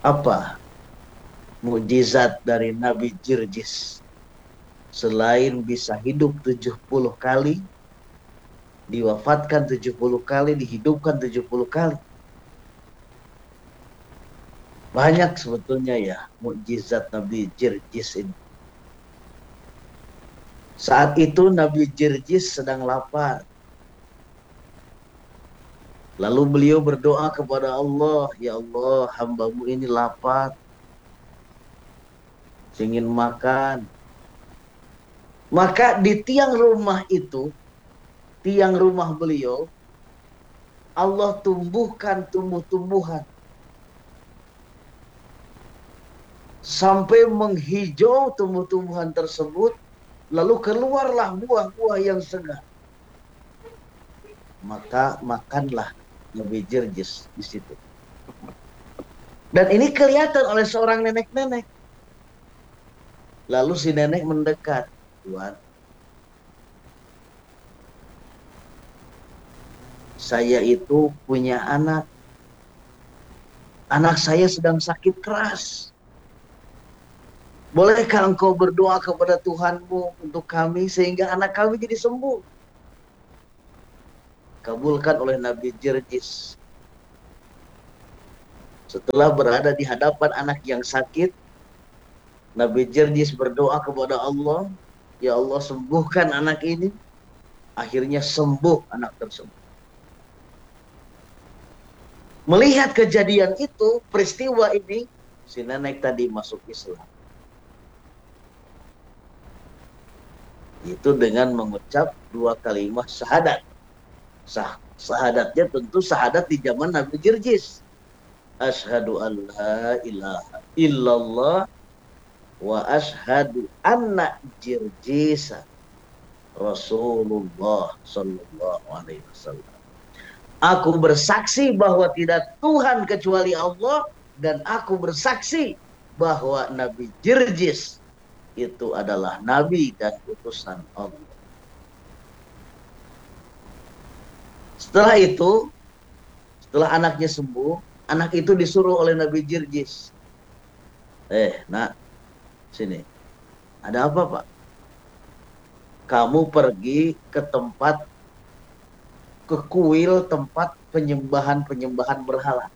Apa mukjizat dari Nabi Jirjis selain bisa hidup 70 kali, diwafatkan 70 kali, dihidupkan 70 kali? Banyak sebetulnya ya mukjizat Nabi Jirjis ini. Saat itu Nabi Jirjis sedang lapar. Lalu beliau berdoa kepada Allah, ya Allah, hambamu ini lapar, ingin makan. Maka di tiang rumah itu, tiang rumah beliau, Allah tumbuhkan tumbuh-tumbuhan. Sampai menghijau tumbuh-tumbuhan tersebut, lalu keluarlah buah-buah yang segar. Maka makanlah Nabi Jirjis di situ. Dan ini kelihatan oleh seorang nenek-nenek. Lalu si nenek mendekat. Tuhan, saya itu punya anak. Anak saya sedang sakit keras. Bolehkah engkau berdoa kepada Tuhanmu untuk kami sehingga anak kami jadi sembuh? Kabulkan oleh Nabi Jirjis. Setelah berada di hadapan anak yang sakit, Nabi Jirjis berdoa kepada Allah, ya Allah sembuhkan anak ini. Akhirnya sembuh anak tersebut. Melihat kejadian itu, peristiwa ini, si nenek tadi masuk Islam. Itu dengan mengucap 2 kalimat syahadat. Syahadatnya tentu syahadat di zaman Nabi Jirjis. Asyhadu an la ilaha illallah wa asyhadu anna Jirjisa Rasulullah sallallahu alaihi wasallam. Aku bersaksi bahwa tidak Tuhan kecuali Allah, dan aku bersaksi bahwa Nabi Jirjis itu adalah nabi dan utusan Allah. Setelah itu, setelah anaknya sembuh, anak itu disuruh oleh Nabi Jirjis. Nak, sini. Ada apa, Pak? Kamu pergi ke tempat, ke kuil tempat penyembahan berhala.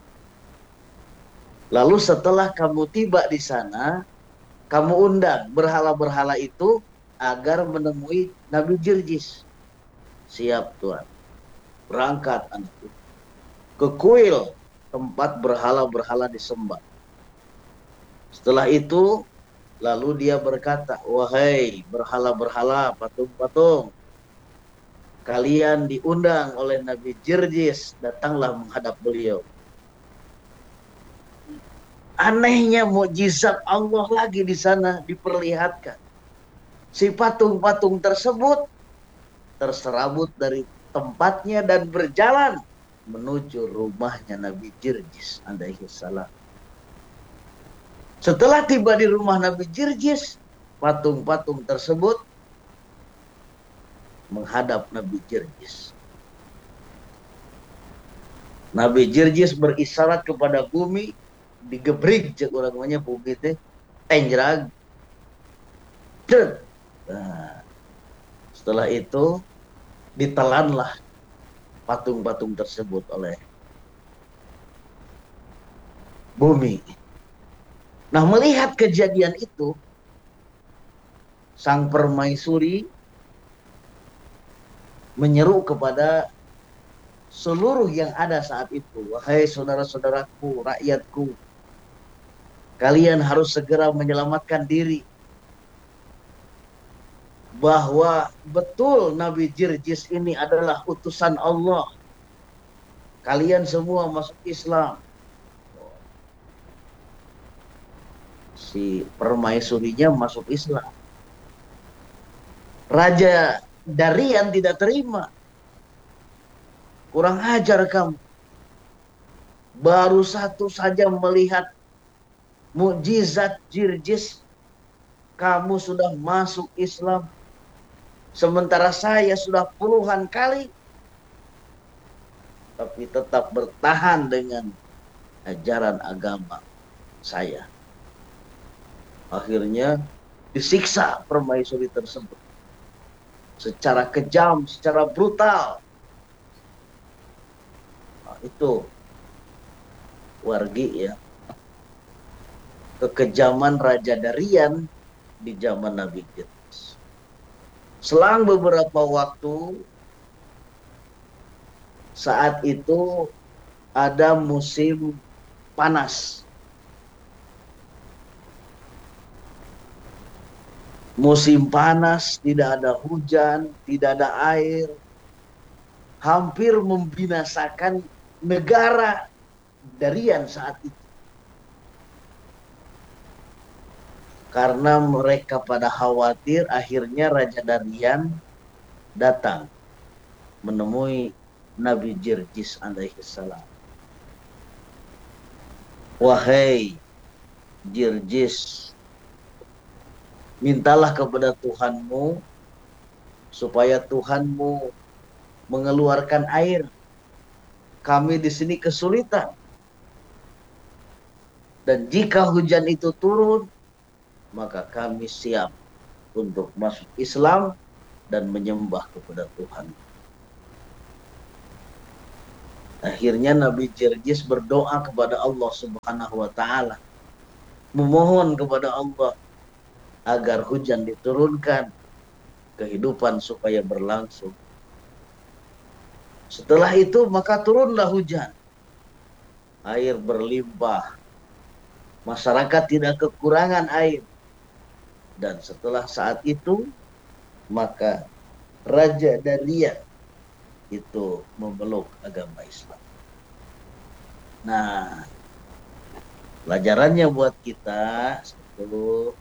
Lalu setelah kamu tiba di sana, kamu undang berhala-berhala itu agar menemui Nabi Jirjis. Siap, Tuhan. Berangkat anak itu ke kuil tempat berhala-berhala disembah. Setelah itu, lalu dia berkata, wahai berhala-berhala, patung-patung, kalian diundang oleh Nabi Jirjis, datanglah menghadap beliau. Anehnya mukjizat Allah lagi di sana diperlihatkan. Si patung-patung tersebut terserabut dari tempatnya dan berjalan menuju rumahnya Nabi Jirjis alaihi salam. Setelah tiba di rumah Nabi Jirjis, patung-patung tersebut menghadap Nabi Jirjis. Nabi Jirjis berisyarat kepada bumi, digebrik cek orang namanya bumi teh enjrag. Nah, setelah itu ditelanlah patung-patung tersebut oleh bumi. Nah, melihat kejadian itu, sang permaisuri menyeru kepada seluruh yang ada saat itu, wahai saudara-saudaraku, rakyatku, kalian harus segera menyelamatkan diri. Bahwa betul Nabi Jirjis ini adalah utusan Allah. Kalian semua masuk Islam. Si permaisurinya masuk Islam. Raja Darian tidak terima. Kurang ajar kamu. Baru satu saja melihat mukjizat Jirjis, kamu sudah masuk Islam. Sementara saya sudah puluhan kali, tapi tetap bertahan dengan ajaran agama. saya. Akhirnya disiksa permaisuri tersebut secara kejam, secara brutal. Nah, itu wargi ya, kekejaman Raja Darian di zaman Nabi Idris. Selang beberapa waktu, saat itu ada musim panas. Musim panas, tidak ada hujan, tidak ada air. Hampir membinasakan negara Darian saat itu. Karena mereka pada khawatir, akhirnya Raja Darian datang menemui Nabi Jirjis alaihissalam. Wahai Jirjis, mintalah kepada Tuhanmu supaya Tuhanmu mengeluarkan air. Kami di sini kesulitan. Dan jika hujan itu turun, maka kami siap untuk masuk Islam dan menyembah kepada Tuhan. Akhirnya Nabi Jirjis berdoa kepada Allah Subhanahu wa Ta'ala, memohon kepada Allah agar hujan diturunkan, kehidupan supaya berlangsung. Setelah itu maka turunlah hujan, air berlimpah, masyarakat tidak kekurangan air. Dan setelah saat itu maka Raja Darian itu memeluk agama Islam. Nah, pelajarannya buat kita satu,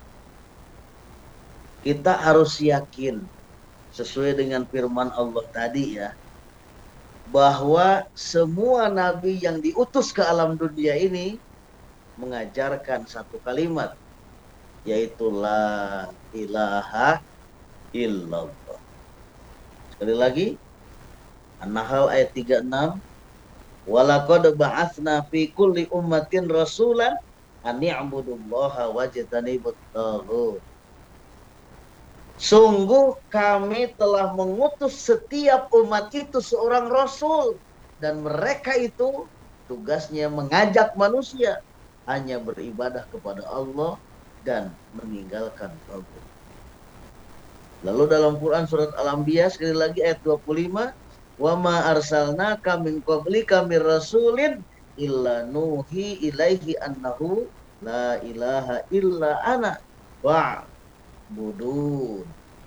kita harus yakin sesuai dengan firman Allah tadi ya, bahwa semua nabi yang diutus ke alam dunia ini mengajarkan satu kalimat, yaitu la ilaha illallah. Sekali lagi, An-Nahl ayat 36, walaqad ba'atsna fi kulli ummatin rasulan an i'budullaha wajtanibut taghut. Sungguh kami telah mengutus setiap umat itu seorang rasul, dan mereka itu tugasnya mengajak manusia hanya beribadah kepada Allah dan meninggalkan taghut. Lalu dalam Quran surat Al-Anbiya sekali lagi ayat 25, wa ma arsalnaka min qablika mir rasulin illa nuhi ilaihi annahu la ilaha illa ana wa'budun.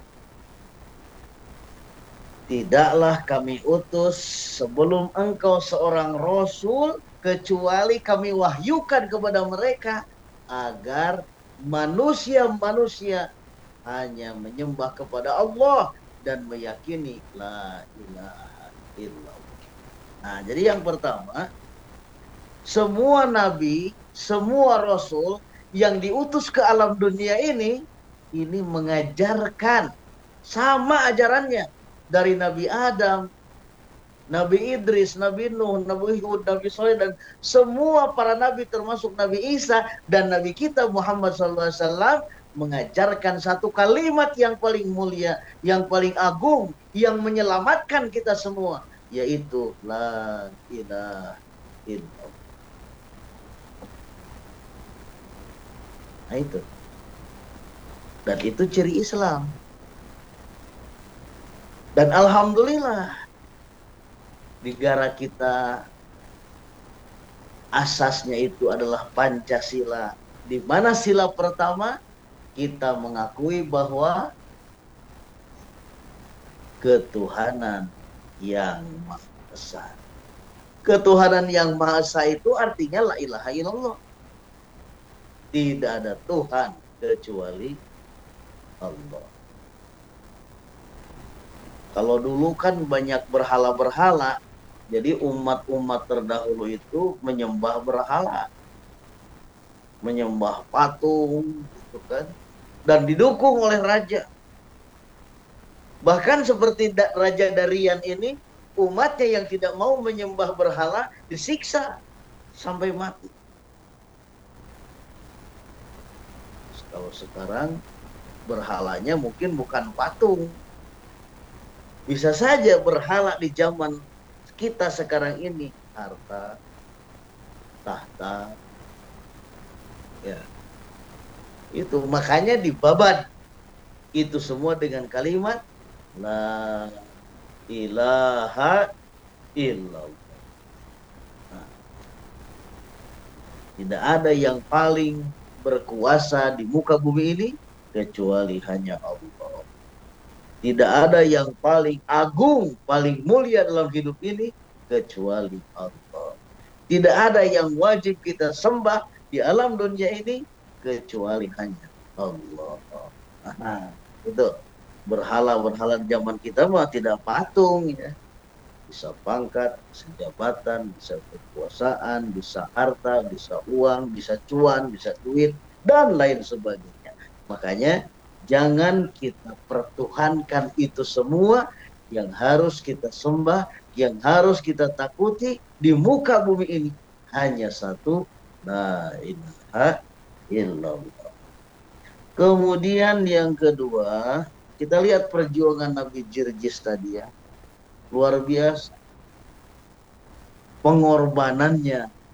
Tidaklah kami utus sebelum engkau seorang rasul kecuali kami wahyukan kepada mereka agar manusia-manusia hanya menyembah kepada Allah dan meyakini la ilaha illallah. Nah, jadi yang pertama, semua nabi, semua rasul yang diutus ke alam dunia ini mengajarkan sama ajarannya, dari Nabi Adam, Nabi Idris, Nabi Nuh, Nabi Hud, Nabi Saleh, dan semua para nabi termasuk Nabi Isa dan Nabi kita Muhammad SAW mengajarkan satu kalimat yang paling mulia, yang paling agung, yang menyelamatkan kita semua, yaitu la ilaha illallah. Nah itu. Dan itu ciri Islam. Dan alhamdulillah negara kita asasnya itu adalah Pancasila, di mana sila pertama kita mengakui bahwa ketuhanan yang Maha Esa. Ketuhanan yang Maha Esa itu artinya la ilaha illallah. Tidak ada Tuhan kecuali Allah. Kalau dulu kan banyak berhala-berhala, jadi umat-umat terdahulu itu menyembah berhala, menyembah patung, gitu kan, dan didukung oleh raja. Bahkan seperti Raja Darian ini, umatnya yang tidak mau menyembah berhala disiksa sampai mati. Kalau sekarang berhalanya mungkin bukan patung. Bisa saja berhala di zaman kita sekarang ini harta, tahta, ya. Itu makanya dibabat itu semua dengan kalimat la ilaha illallah. Nah, tidak ada yang paling berkuasa di muka bumi ini kecuali hanya Allah. Tidak ada yang paling agung, paling mulia dalam hidup ini kecuali Allah. Tidak ada yang wajib kita sembah di alam dunia ini kecuali hanya Allah. Nah, itu berhala-berhala zaman kita mah tidak patung ya. Bisa pangkat, bisa jabatan, bisa kekuasaan, bisa harta, bisa uang, bisa cuan, bisa duit, dan lain sebagainya. Makanya jangan kita pertuhankan itu semua. Yang harus kita sembah, yang harus kita takuti di muka bumi ini hanya satu, la ilaha illallah. Kemudian yang kedua, kita lihat perjuangan Nabi Jirjis tadi ya. Luar biasa. Pengorbanannya